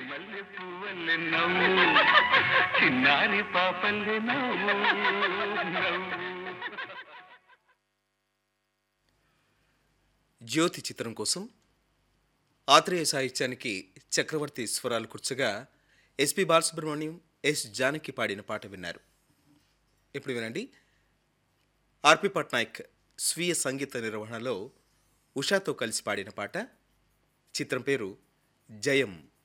మల్లె పువ్వల్లె నవ్వు చిన్నారి పాపల్లె నవ్వు నవ్వు. జ్యోతి చిత్రం కోసం ఆత్రేయ సాహిత్యానికి చక్రవర్తి స్వరాలు కూర్చగా ఎస్పి బాలసుబ్రహ్మణ్యం, ఎస్ జానకి పాడిన పాట విన్నారు. ఇప్పుడు వినండి, ఆర్పి పట్నాయక్ స్వీయ సంగీత నిర్వహణలో ఉషాతో కలిసి పాడిన పాట. చిత్రం పేరు జయం.